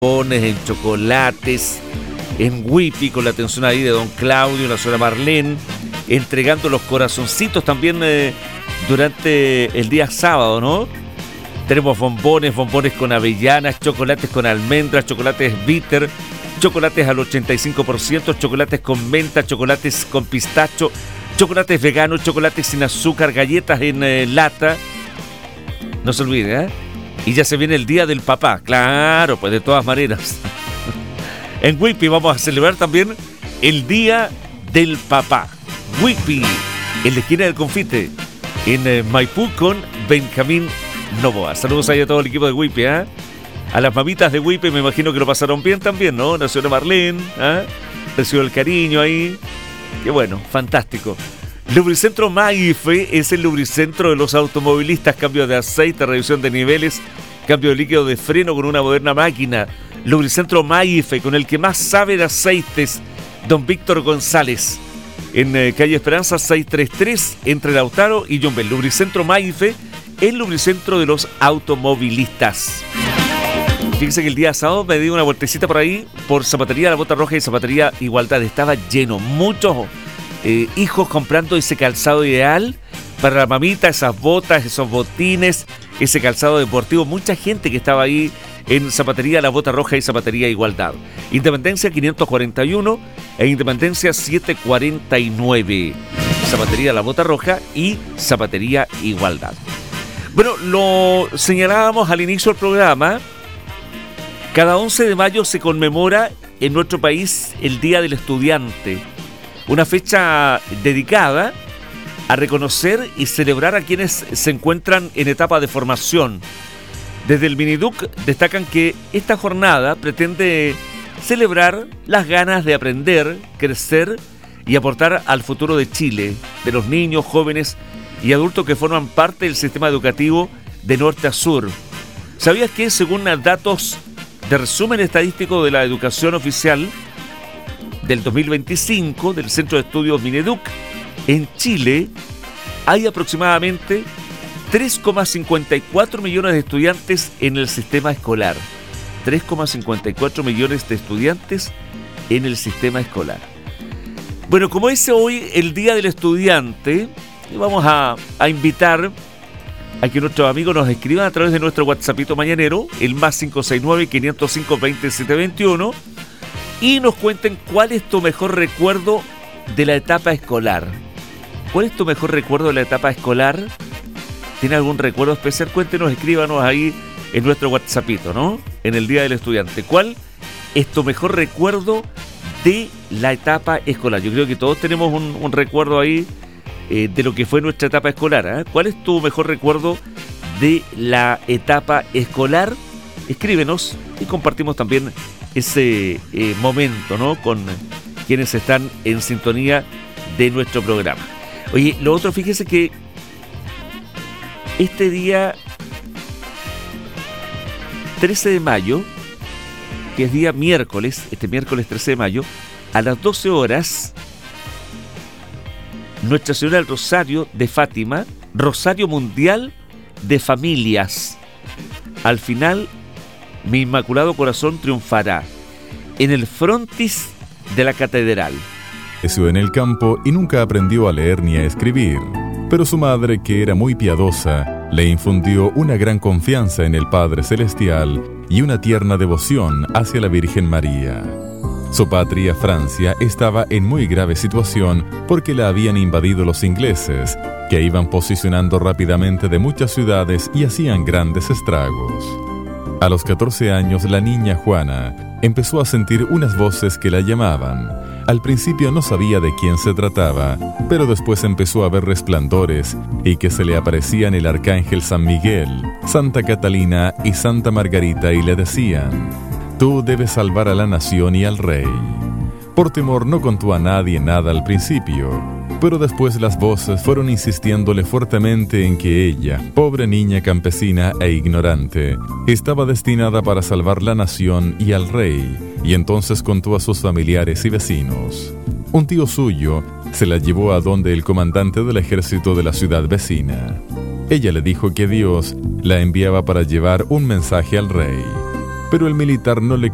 bombones, en chocolates, en Whippy, con la atención ahí de don Claudio, la señora Marlene, entregando los corazoncitos también durante el día sábado, ¿no? Tenemos bombones con avellanas, chocolates con almendras, chocolates bitter, chocolates al 85%, chocolates con menta, chocolates con pistacho, chocolates veganos, chocolates sin azúcar, galletas en lata. No se olvide, ¿eh? Y ya se viene el Día del Papá. Claro, pues de todas maneras. En Whippy vamos a celebrar también el Día del Papá. Whippy, en la esquina del Confite, en Maipú con Benjamín Novoa. Saludos ahí a todo el equipo de Whippy, ¿eh? A las mamitas de Whippy me imagino que lo pasaron bien también, ¿no? La señora Marlene, ¿eh? Recibió el cariño ahí. Qué bueno, fantástico. Lubricentro Maife es el lubricentro de los automovilistas. Cambio de aceite, revisión de niveles, cambio de líquido de freno con una moderna máquina. Lubricentro Maife, con el que más sabe de aceites, don Víctor González. En calle Esperanza 633, entre Lautaro y Yombel. Lubricentro Maife, el lubricentro de los automovilistas. Fíjense que el día sábado me di una vueltecita por ahí, por Zapatería La Bota Roja y Zapatería Igualdad. Estaba lleno, muchos hijos comprando ese calzado ideal para la mamita, esas botas, esos botines, ese calzado deportivo. Mucha gente que estaba ahí en Zapatería La Bota Roja y Zapatería Igualdad. Independencia 541 e Independencia 749. Zapatería La Bota Roja y Zapatería Igualdad. Bueno, lo señalábamos al inicio del programa. Cada 11 de mayo se conmemora en nuestro país el Día del Estudiante. Una fecha dedicada a reconocer y celebrar a quienes se encuentran en etapa de formación. Desde el Miniduc destacan que esta jornada pretende celebrar las ganas de aprender, crecer y aportar al futuro de Chile, de los niños, jóvenes y adultos que forman parte del sistema educativo de norte a sur. ¿Sabías que según datos de resumen estadístico de la educación oficial del 2025 del Centro de Estudios Mineduc, en Chile hay aproximadamente 3,54 millones de estudiantes en el sistema escolar? 3,54 millones de estudiantes en el sistema escolar. Bueno, como es hoy el Día del Estudiante, vamos a invitar a que nuestros amigos nos escriban a través de nuestro WhatsAppito mañanero, el más 569-505-2721, y nos cuenten cuál es tu mejor recuerdo de la etapa escolar. ¿Cuál es tu mejor recuerdo de la etapa escolar? ¿Tiene algún recuerdo especial? Cuéntenos, escríbanos ahí en nuestro WhatsAppito, ¿no? En el Día del Estudiante. ¿Cuál es tu mejor recuerdo de la etapa escolar? Yo creo que todos tenemos un recuerdo ahí de lo que fue nuestra etapa escolar, ¿eh? ¿Cuál es tu mejor recuerdo de la etapa escolar? Escríbenos y compartimos también ese momento, ¿no? Con quienes están en sintonía de nuestro programa. Oye, lo otro, fíjese que este día 13 de mayo, que es día miércoles, este miércoles 13 de mayo, a las 12 horas, Nuestra Señora del Rosario de Fátima, Rosario Mundial de Familias. Al final, mi Inmaculado Corazón triunfará en el frontis de la catedral. Creció en el campo y nunca aprendió a leer ni a escribir, pero su madre, que era muy piadosa, le infundió una gran confianza en el Padre Celestial y una tierna devoción hacia la Virgen María. Su patria, Francia, estaba en muy grave situación porque la habían invadido los ingleses, que iban posicionando rápidamente de muchas ciudades y hacían grandes estragos. A los 14 años, la niña Juana empezó a sentir unas voces que la llamaban. Al principio no sabía de quién se trataba, pero después empezó a ver resplandores y que se le aparecían el arcángel San Miguel, Santa Catalina y Santa Margarita y le decían: «Tú debes salvar a la nación y al rey». Por temor no contó a nadie nada al principio, pero después las voces fueron insistiéndole fuertemente en que ella, pobre niña campesina e ignorante, estaba destinada para salvar la nación y al rey, y entonces contó a sus familiares y vecinos. Un tío suyo se la llevó a donde el comandante del ejército de la ciudad vecina. Ella le dijo que Dios la enviaba para llevar un mensaje al rey, pero el militar no le